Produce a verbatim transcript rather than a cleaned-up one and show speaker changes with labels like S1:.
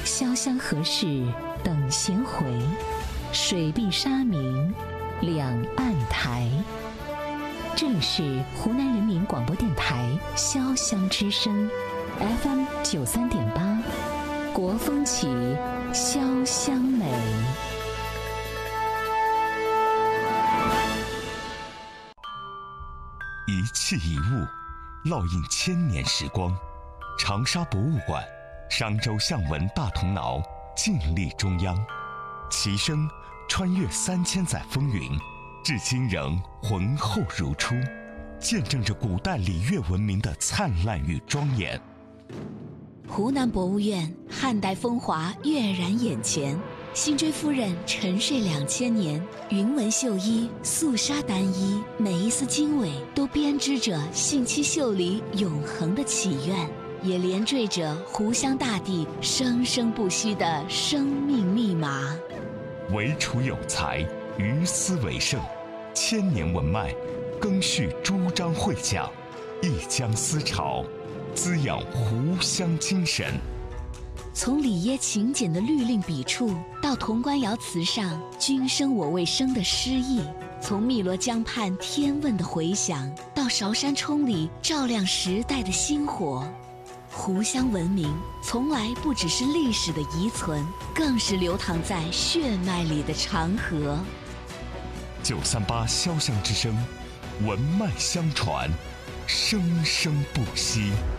S1: 潇湘河市等闲回，水碧沙明两岸台。这里是湖南人民广播电台潇湘之声 F M 九三点八，国风起，潇湘美。
S2: 一器一物，烙印千年时光。长沙博物馆、商周象纹大铜挠静立中央，其声穿越三千载风云，至今仍浑厚如初，见证着古代礼乐文明的灿烂与庄严。
S3: 湖南博物院汉代风华跃然眼前，辛追夫人沉睡两千年，云纹绣衣、素纱单衣，每一丝经纬都编织着信七秀里永恒的祈愿，也连缀着湖湘大地生生不息的生命密码。
S2: 惟楚有才，于斯为盛，千年文脉，更续诸章会讲，一江思潮，滋养湖湘精神。
S3: 从里耶勤俭的律令笔触，到潼关窑瓷上君生我未生的诗意；从汨罗江畔天问的回响，到韶山冲里照亮时代的星火。湖湘文明从来不只是历史的遗存，更是流淌在血脉里的长河。
S2: 九三八潇湘之声，文脉相传，生生不息。